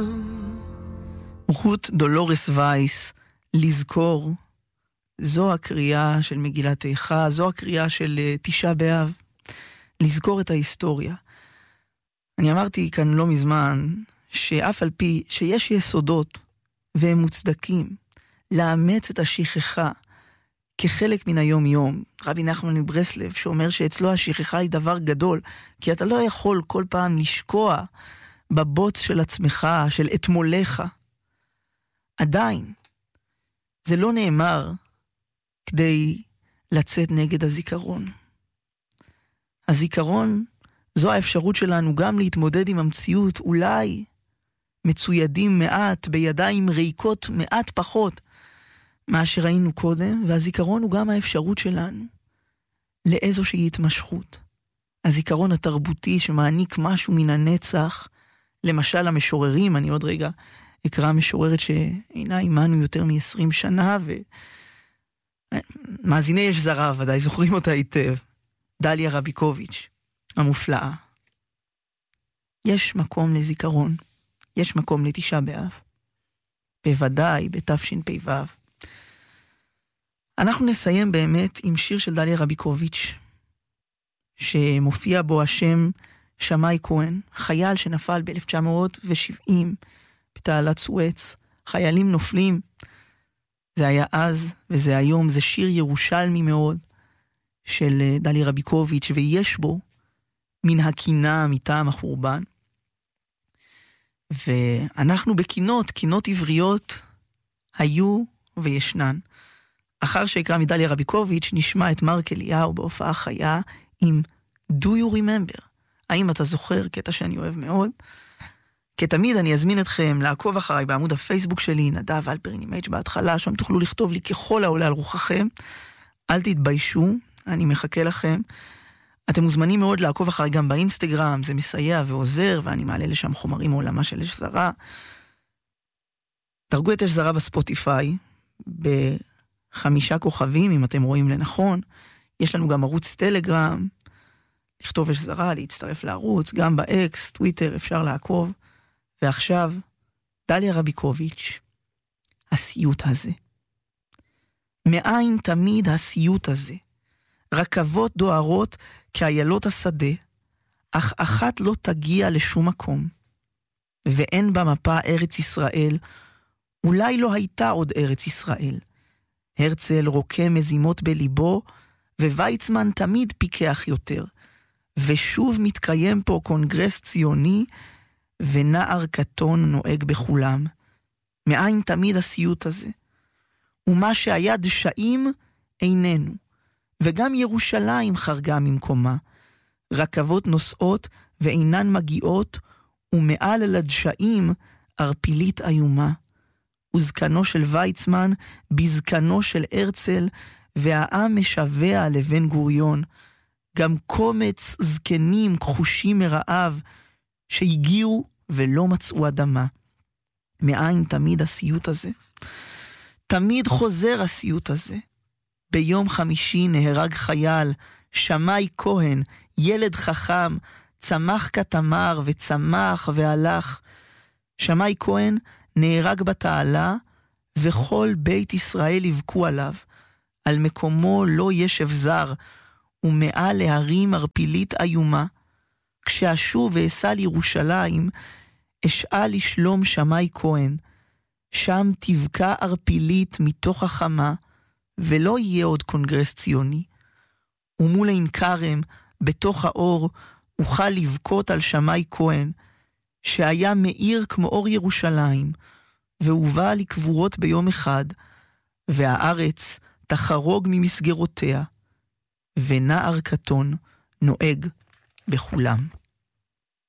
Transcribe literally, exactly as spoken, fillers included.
רות דולורס וייס, לזכור, זו הקריאה של מגילת איכה, זו הקריאה של תשעה באב, לזכור את ההיסטוריה. אני אמרתי כאן לא מזמן, שאף על פי שיש יסודות והם מוצדקים, לאמץ את השכחה כחלק מן היום יום. רבי נחמן מברסלב שאומר שאצלו השכחה היא דבר גדול, כי אתה לא יכול כל פעם לשקוע בבוץ של עצמך, של אתמולך. עדיין, זה לא נאמר כדי לצאת נגד הזיכרון. הזיכרון זו האפשרות שלנו גם להתמודד עם המציאות, אולי מצוידים מעט, בידיים ריקות מעט פחות מה שראינו קודם, והזיכרון הוא גם האפשרות שלנו לאיזושהי התמשכות. הזיכרון התרבותי שמעניק משהו מן הנצח, למשל המשוררים, אני עוד רגע אקרא משוררת שאינה עימנו יותר מ-עשרים שנה, ומאזיני יש זרה, ודאי זוכרים אותה היטב, דליה רביקוביץ' המופלאה. יש מקום לזיכרון, יש מקום לתשעה באב, בוודאי בתשפ"ו. אנחנו נסיים באמת עם שיר של דליה רביקוביץ', שמופיע בו השם שמאי כהן, חייל שנפל ב-אלף תשע מאות שבעים בתעלת סואץ. חיילים נופלים, זה היה אז וזה היום, זה שיר ירושלמי מאוד של דליה רביקוביץ', ויש בו מן הקינה מטעם החורבן. ואנחנו בקינות, קינות עבריות היו וישנן. אחר שיקרא מדליה רביקוביץ' נשמע את מרק אליהו בהופעה חיה עם Do You Remember. האם אתה זוכר? קטע שאני אוהב מאוד. כתמיד אני אזמין אתכם לעקוב אחריי בעמוד הפייסבוק שלי, נדב אלפרין עם H בהתחלה, שם תוכלו לכתוב לי ככל העולה על רוחכם. אל תתביישו, אני מחכה לכם. אתם מוזמנים מאוד לעקוב אחריי גם באינסטגרם, זה מסייע ועוזר, ואני מעלה לשם חומרים מעולמה של אש זרה. דרגו את אש זרה בספוטיפיי, בחמישה כוכבים, אם אתם רואים לנכון. יש לנו גם ערוץ טלגרם, לכתוב אש זרה, להצטרף לערוץ, גם באקס, טוויטר, אפשר לעקוב. ועכשיו, דליה רביקוביץ', הסיוט הזה. מאין תמיד הסיוט הזה. רכבות דוהרות כאיילות השדה, אך אחת לא תגיע לשום מקום. ואין במפה ארץ ישראל, אולי לא הייתה עוד ארץ ישראל. הרצל רוקם מזימות בליבו, וויצמן תמיד פיקח יותר. ושוב מתקיים פה קונגרס ציוני, ונער קטון נוהג בכולם. מאין תמיד הסיוט הזה. ומה שהיה דשאים איננו. וגם ירושלים חרגה ממקומה. רכבות נוסעות ואינן מגיעות, ומעל לדשאים ארפילית איומה. וזקנו של ויצמן בזקנו של הרצל, והעם משווה לבן גוריון. גם קומץ זקנים כחושים מרעב, שהגיעו ולא מצאו אדמה. מאין תמיד הסיוט הזה? תמיד חוזר הסיוט הזה. ביום חמישי נהרג חייל, שמאי כהן, ילד חכם, צמח כתמר וצמח והלך. שמאי כהן נהרג בתעלה, וכל בית ישראל יבכו עליו. על מקומו לא ישב זר, ומעל להרים ארפילית איומה. כשאשוב ואסע לירושלים, אשאל לשלום שמאי כהן. שם תבקע ארפילית מתוך החמה, ולא יהיה עוד קונגרס ציוני. ומול עין כרם, בתוך האור, אוכל לבכות על שמאי כהן, שהיה מאיר כמו אור ירושלים, והובא לקבורות ביום אחד, והארץ תחרוג ממסגרותיה, ונער קטון נוהג בכולם.